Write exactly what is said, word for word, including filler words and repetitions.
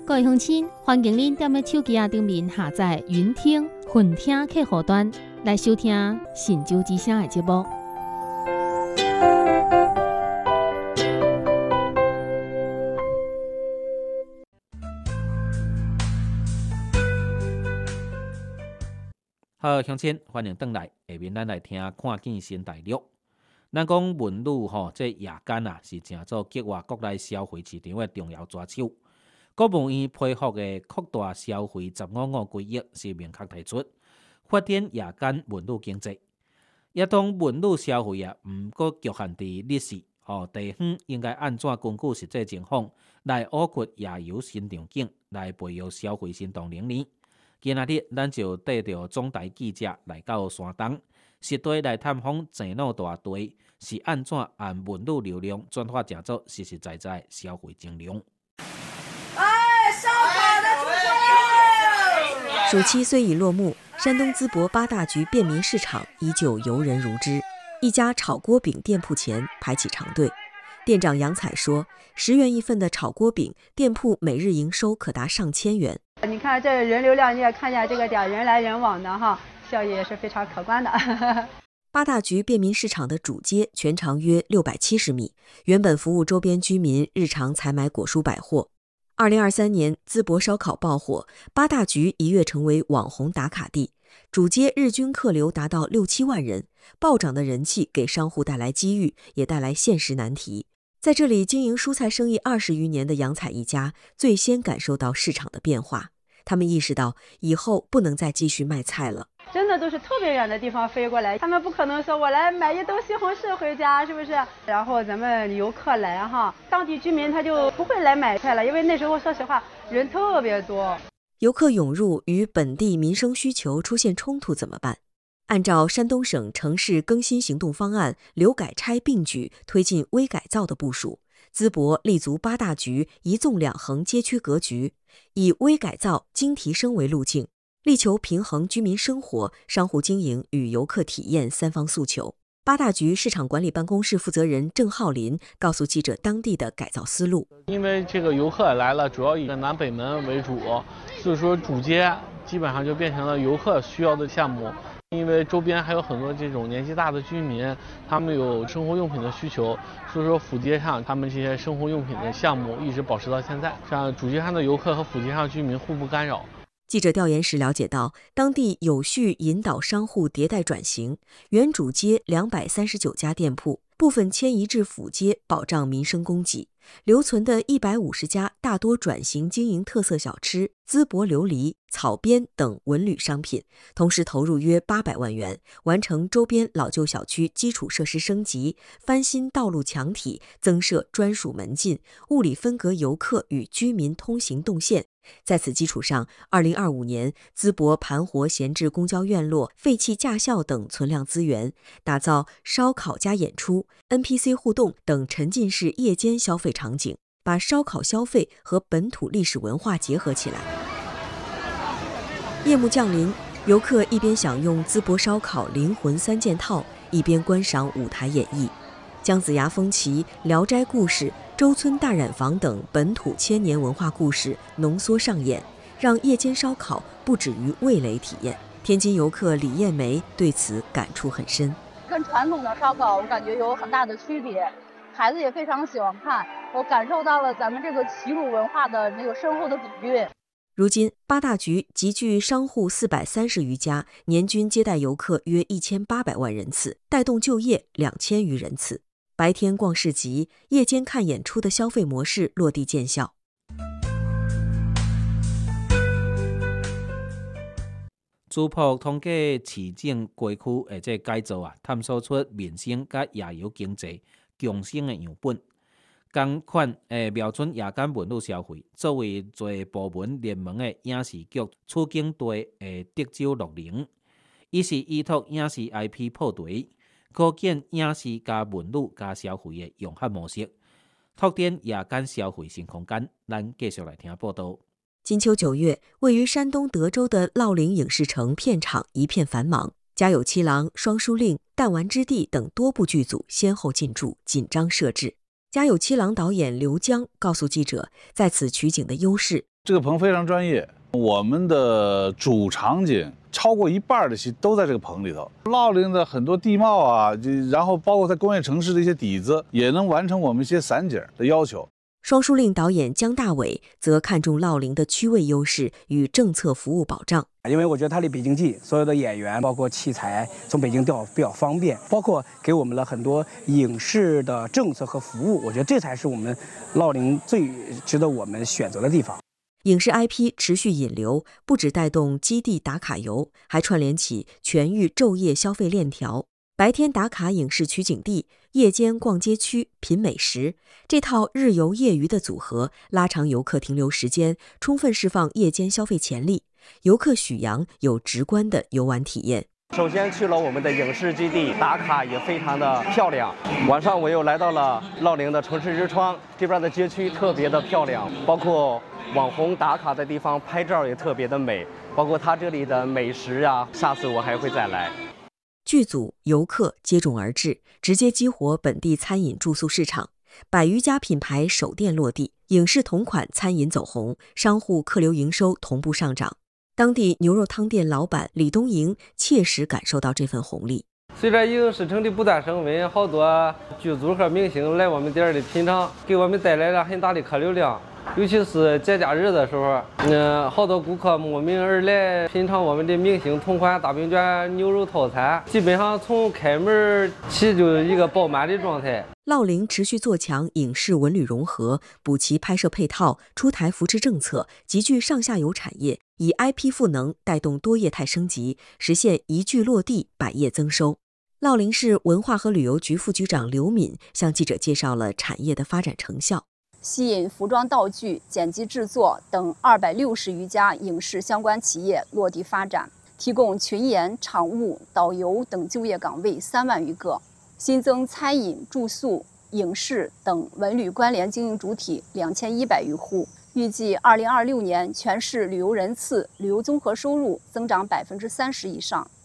各位乡亲，欢迎您踮咧手机啊顶面下载云听、混听客户端来收听信州之声的节目。 好，乡亲，欢迎回来。下面咱来听看见新大陆。咱讲文旅吼，这夜间啊是正做激活国内消费市场的重要抓手。国务院批复的扩大消费“十五五”规划是明确提出，发展夜间文旅经济。也当文旅消费啊，毋过局限伫日市，吼地方应该按怎根据实际情况来挖掘夜游新场景，来培育消费新动能呢？今仔日咱就带着总台记者来到山东，实地来探访前路大队是按怎按文旅流量转化成做实实在在消费精量。 哎，烧烤的出现了！ 暑期虽已落幕，山东淄博八大局便民市场依旧游人如织。一家炒锅饼店铺前排起长队，店长杨彩说：“十元一份的炒锅饼，店铺每日营收可达上千元。 你看这人流量，你也看见这个点人来人往的哈，效益也是非常可观的。” 八大局便民市场的主街全长约六百七十米，原本服务周边居民日常采买果蔬百货。二零二三年，淄博烧烤爆火，八大局一跃成为网红打卡地，主街日均客流达到六七万人。暴涨的人气给商户带来机遇，也带来现实难题。在这里经营蔬菜生意二十余年的杨彩一家，最先感受到市场的变化。他们意识到以后不能再继续卖菜了。 真的都是特别远的地方飞过来，他们不可能说我来买一兜西红柿回家，是不是？然后咱们游客来哈，当地居民他就不会来买菜了，因为那时候说实话人特别多。 游客涌入与本地民生需求出现冲突怎么办？按照山东省城市更新行动方案，留改拆并举推进微改造的部署，淄博立足八大局一纵两横街区格局，以微改造、精提升为路径，力求平衡居民生活、商户经营与游客体验三方诉求。八大局市场管理办公室负责人郑浩林告诉记者当地的改造思路。 因为这个游客来了，主要以南北门为主，所以说主街基本上就变成了游客需要的项目。因为周边还有很多这种年纪大的居民，他们有生活用品的需求，所以说府街上他们这些生活用品的项目一直保持到现在，让主街上的游客和府街上居民互不干扰。 记者调研时了解到，当地有序引导商户迭代转型，原主街两百三十九家店铺部分迁移至府街，保障民生供给。留存的一百五十家大多转型经营特色小吃、淄博琉璃、草编等文旅商品，同时投入约八百万元，完成周边老旧小区基础设施升级、翻新道路墙体、增设专属门禁、物理分隔游客与居民通行动线。在此基础上，二零二五年，淄博盘活闲置公交院落、废弃驾校等存量资源，打造烧烤加演出、N P C 互动等沉浸式夜间消费场景，把烧烤消费和本土历史文化结合起来。夜幕降临，游客一边享用淄博烧烤灵魂三件套，一边观赏舞台演绎。姜子牙风旗、聊斋故事、周村大染坊等本土千年文化故事浓缩上演，让夜间烧烤不止于味蕾体验。天津游客李艳梅对此感触很深。 跟传统的烧烤我感觉有很大的区别，孩子也非常喜欢看，我感受到了咱们这个齐鲁文化的那个深厚的底蕴。 如今，八大局集聚商户四百三十余家，年均接待游客约一千八百万人次，带动就业两千余人次。白天逛市集，夜间看演出的消费模式落地见效。 淄博通过市政街区的这改造啊，探索出民生甲夜游经济共生的样本。同款诶，瞄准夜间文旅消费，作为多部门联盟的影视局处境队的德州乐龄，伊是依托影视 I P 破题。构建影视加文旅加消费的融合模式，拓展夜间消费新空间。咱继续来听报道。 金秋九月，位于山东德州的烙陵影视城片场一片繁忙，家有七郎、双书令、弹丸之地等多部剧组先后进驻，紧张设置。家有七郎导演刘江告诉记者，在此取景的优势这个棚非常专业，我们的主场景超过一半的戏都在这个棚里头。乐陵的很多地貌啊，然后包括在工业城市的一些底子，也能完成我们一些散景的要求。 双书令导演姜大伟则看重乐陵的区位优势与政策服务保障。 因为我觉得它离北京近，所有的演员包括器材从北京调比较方便，包括给我们了很多影视的政策和服务。我觉得这才是我们乐陵最值得我们选择的地方。 影视 I P 持续引流，不只带动基地打卡游，还串联起全域昼夜消费链条。白天打卡影视取景地，夜间逛街区品美食，这套日游夜娱的组合，拉长游客停留时间，充分释放夜间消费潜力。游客许阳有直观的游玩体验。 首先去了我们的影视基地，打卡也非常的漂亮。晚上我又来到了乐陵的城市之窗，这边的街区特别的漂亮，包括网红打卡的地方拍照也特别的美，包括它这里的美食啊，下次我还会再来。 剧组、游客接踵而至，直接激活本地餐饮住宿市场。百余家品牌首店落地，影视同款餐饮走红，商户客流营收同步上涨。当地牛肉汤店老板李东营切实感受到这份红利。 随着影视城的不断升温，好多剧组和明星来我们店里品尝，给我们带来了很大的客流量。尤其是节假日的时候，嗯，好多顾客慕名而来品尝我们的明星同款大饼卷牛肉套餐，基本上从开门起就一个爆满的状态。 乐陵持续做强影视文旅融合，补齐拍摄配套，出台扶持政策，集聚上下游产业，以 I P 赋能带动多业态升级，实现一剧落地，百业增收。乐陵市文化和旅游局副局长刘敏向记者介绍了产业的发展成效。 吸引服装道具、剪辑制作等二百六十余家影视相关企业落地发展，提供群演、场务、导游等就业岗位三万余个，新增餐饮、住宿、影视等文旅关联经营主体两千一百余户。预计二零二六年全市旅游人次、旅游综合收入增长百分之三十以上。